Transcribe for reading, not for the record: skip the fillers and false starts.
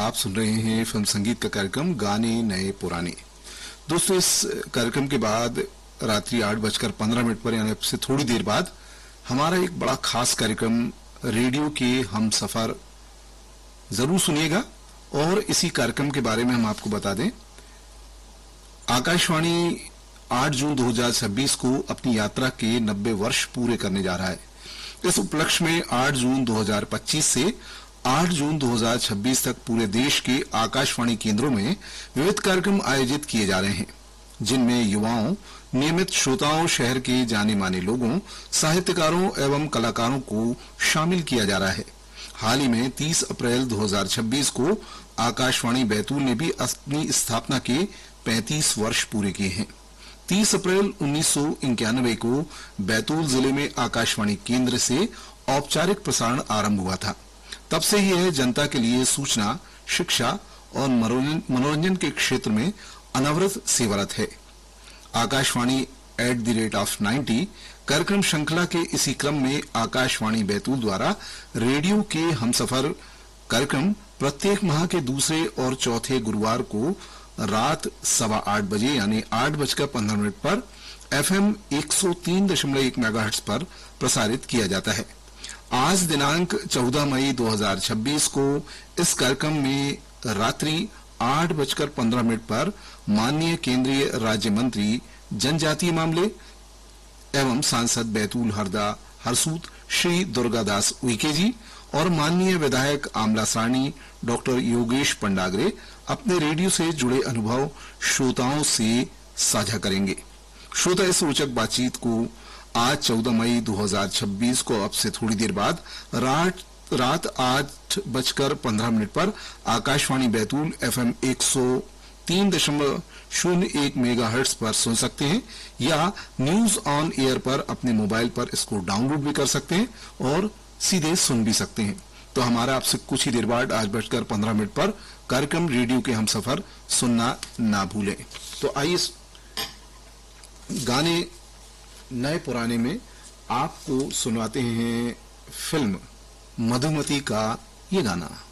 आप सुन रहे हैं फिल्म संगीत का कार्यक्रम गाने नए पुराने। दोस्तों, इस कार्यक्रम के बाद रात्रि 8:15 पर यानी अब से थोड़ी देर बाद हमारा एक बड़ा खास कार्यक्रम रेडियो के हम सफर जरूर सुनिएगा। और इसी कार्यक्रम के बारे में हम आपको बता दें, आकाशवाणी 8 जून 2026 को अपनी यात्रा के 90 वर्ष पूरे करने जा रहा है। इस उपलक्ष्य में 8 जून 2025 से 8 जून 2026 तक पूरे देश के आकाशवाणी केंद्रों में विविध कार्यक्रम आयोजित किए जा रहे हैं, जिनमें युवाओं, नियमित श्रोताओं, शहर के जाने माने लोगों, साहित्यकारों एवं कलाकारों को शामिल किया जा रहा है। हाल ही में 30 अप्रैल 2026 को आकाशवाणी बैतूल ने भी अपनी स्थापना के 35 वर्ष पूरे किए हैं। 30 अप्रैल 1991 को बैतूल जिले में आकाशवाणी केंद्र से औपचारिक प्रसारण आरंभ हुआ था। तब से ही यह जनता के लिए सूचना, शिक्षा और मनोरंजन के क्षेत्र में अनवरत सेवारत है। आकाशवाणी @90 कार्यक्रम श्रृंखला के इसी क्रम में आकाशवाणी बैतूल द्वारा रेडियो के हमसफर कार्यक्रम प्रत्येक माह के दूसरे और चौथे गुरुवार को रात 8:15 बजे यानी 8:15 पर FM 103.1 मेगाहर्ट्ज पर प्रसारित किया जाता है। आज दिनांक 14 मई 2026 को इस कार्यक्रम में रात्रि 8:15 पर माननीय केंद्रीय राज्य मंत्री जनजातीय मामले एवं सांसद बैतूल हरदा हरसूद श्री दुर्गादास उइके जी और माननीय विधायक आमला सारणी डॉक्टर योगेश पंडागरे अपने रेडियो से जुड़े अनुभव श्रोताओं से साझा करेंगे। श्रोता, इस रोचक बातचीत को आज 14 मई 2026 को अब से थोड़ी देर बाद रात 8:15 पर आकाशवाणी बैतूल FM 103.01 मेगाहर्ट्ज पर सुन सकते हैं या न्यूज ऑन एयर पर अपने मोबाइल पर इसको डाउनलोड भी कर सकते हैं और सीधे सुन भी सकते हैं। तो हमारा आपसे कुछ ही देर बाद 8:15 पर कार्यक्रम रेडियो के हम सफर सुनना ना भूलें। तो आइए गाने नए पुराने में आपको सुनवाते हैं फिल्म मधुमती का ये गाना।